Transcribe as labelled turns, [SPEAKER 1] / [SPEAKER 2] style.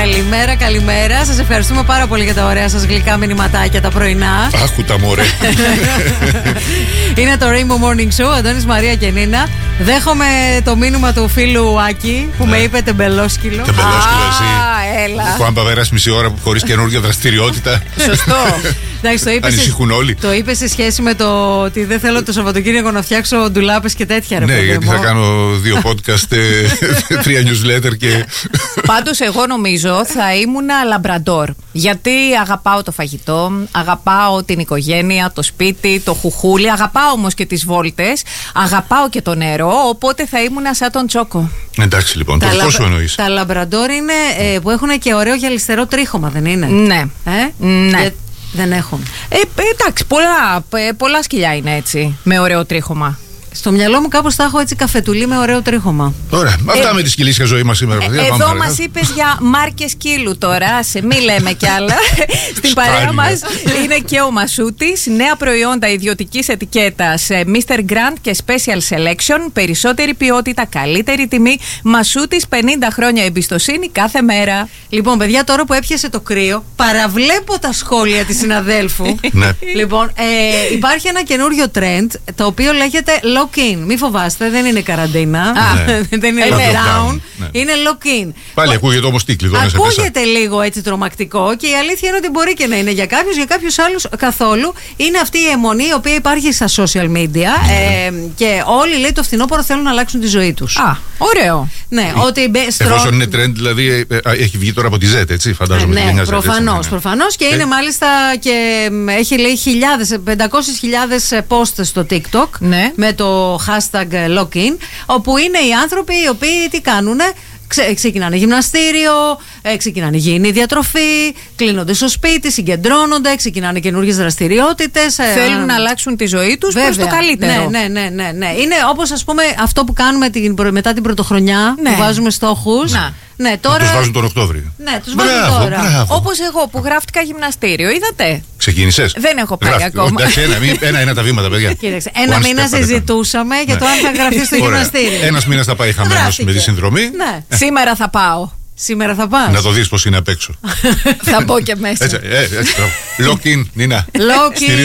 [SPEAKER 1] Καλημέρα, καλημέρα. Σας ευχαριστούμε πάρα πολύ για τα ωραία σας γλυκά μηνυματάκια τα πρωινά.
[SPEAKER 2] Άκου τα μωρέ.
[SPEAKER 1] Είναι το Rainbow Morning Show, Αντώνης, Μαρία και Νίνα. Δέχομαι το μήνυμα του φίλου Άκη που με είπε τεμπελόσκυλο.
[SPEAKER 2] Τεμπελόσκυλο, εσύ.
[SPEAKER 1] Έλα.
[SPEAKER 2] Που αν περάσει μισή ώρα χωρίς καινούργια δραστηριότητα.
[SPEAKER 1] Σωστό. Εντάξει,
[SPEAKER 2] ανησυχούν όλοι.
[SPEAKER 1] Το είπε σε σχέση με το ότι δεν θέλω το Σαββατοκύριακο να φτιάξω ντουλάπες και τέτοια. Ρε,
[SPEAKER 2] ναι, γιατί θα κάνω 2 podcast, 3 newsletter και.
[SPEAKER 3] Πάντως εγώ νομίζω θα ήμουνα λαμπραντόρ. Γιατί αγαπάω το φαγητό, αγαπάω την οικογένεια, το σπίτι, το χουχούλι, αγαπάω όμως και τις βόλτες, αγαπάω και το νερό, οπότε θα ήμουνα σαν τον Τσόκο.
[SPEAKER 2] Εντάξει λοιπόν, τώρα πόσο εννοείς?
[SPEAKER 1] Τα λαμπραντόρ είναι που έχουν και ωραίο γυαλιστερό τρίχωμα, δεν είναι?
[SPEAKER 3] Ναι.
[SPEAKER 1] Ναι. Δεν έχουν.
[SPEAKER 3] Εντάξει, πολλά σκυλιά είναι έτσι, με ωραίο τρίχωμα.
[SPEAKER 1] Στο μυαλό μου κάπως θα έχω έτσι καφετουλί με ωραίο τρίχωμα.
[SPEAKER 2] Ωραία, αυτά με τη σκυλίσια ζωή μας σήμερα.
[SPEAKER 3] Εδώ μας είπες για μάρκες σκύλου τώρα, μη λέμε κι άλλα. Στην παρέα μας είναι και ο Μασούτης, νέα προϊόντα ιδιωτικής ετικέτας Mr. Grant και Special Selection, περισσότερη ποιότητα, καλύτερη τιμή. Μασούτης, 50 χρόνια εμπιστοσύνη κάθε μέρα.
[SPEAKER 1] Λοιπόν, παιδιά, τώρα που έπιασε το κρύο, παραβλέπω τα σχόλια της συναδέλφου. Λοιπόν, υπάρχει ένα καινούριο trend, το οποίο λέγεται lock-in. Μη φοβάστε, δεν είναι καραντίνα. Δεν είναι lockdown. Είναι lock-in.
[SPEAKER 2] Πάλι ακούγεται όμως τι κλειδώνεσαι.
[SPEAKER 1] Ακούγεται λίγο έτσι τρομακτικό και η αλήθεια είναι ότι μπορεί και να είναι για κάποιους, για κάποιους άλλους καθόλου. Είναι αυτή η αιμονή η οποία υπάρχει στα social media και όλοι, λέει, το φθινόπωρο θέλουν να αλλάξουν τη ζωή τους.
[SPEAKER 3] Ωραίο.
[SPEAKER 1] Ναι, ότι
[SPEAKER 2] εφόσον είναι trend, δηλαδή έχει βγει τώρα από τη Z, έτσι, φαντάζομαι.
[SPEAKER 1] Ναι, προφανώς και είναι μάλιστα και έχει, λέει, 500.000 posts στο TikTok με το hashtag lock-in, όπου είναι οι άνθρωποι οι οποίοι τι κάνουνε? Ξεκινάνε γυμναστήριο, ξεκινάνε υγιεινή διατροφή, κλείνονται στο σπίτι, συγκεντρώνονται, ξεκινάνε καινούργιες δραστηριότητες.
[SPEAKER 3] Θέλουν να αλλάξουν τη ζωή τους προς το καλύτερο.
[SPEAKER 1] Ναι. Είναι όπως, ας πούμε, αυτό που κάνουμε μετά την πρωτοχρονιά, που βάζουμε στόχους. Ναι, τώρα...
[SPEAKER 2] Τους βάζουν τον Οκτώβριο.
[SPEAKER 1] Ναι, τους βάζουν τώρα.
[SPEAKER 3] Όπως εγώ που γράφτηκα γυμναστήριο, είδατε?
[SPEAKER 2] Ξεκίνησες?
[SPEAKER 3] Δεν έχω πάει ακόμα.
[SPEAKER 2] Εντάξει, ένα είναι τα βήματα, παιδιά.
[SPEAKER 1] Κοίταξε, ένα μήνα συζητούσαμε για το αν θα γραφτεί στο γυμναστήριο.
[SPEAKER 2] Ένας μήνας θα πάει χαμένος με τη συνδρομή.
[SPEAKER 3] Σήμερα θα πάω.
[SPEAKER 1] Σήμερα θα πας.
[SPEAKER 2] Να το δεις πως είναι απ' έξω.
[SPEAKER 3] Θα μπω και μέσα.
[SPEAKER 2] Έτσι, lock in, Νίνα.
[SPEAKER 1] Lock in.